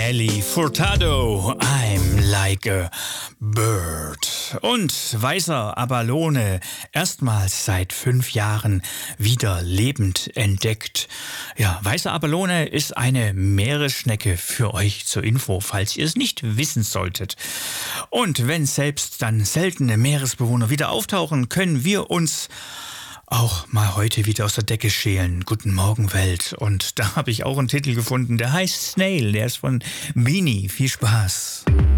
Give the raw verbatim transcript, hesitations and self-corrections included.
Nelly Furtado, I'm like a bird. Und weißer Abalone, erstmals seit fünf Jahren wieder lebend entdeckt. Ja, weißer Abalone ist eine Meeresschnecke für euch zur Info, falls ihr es nicht wissen solltet. Und wenn selbst dann seltene Meeresbewohner wieder auftauchen, können wir uns auch mal heute wieder aus der Decke schälen. Guten Morgen, Welt. Und da habe ich auch einen Titel gefunden, der heißt Snail. Der ist von Beanie. Viel Spaß.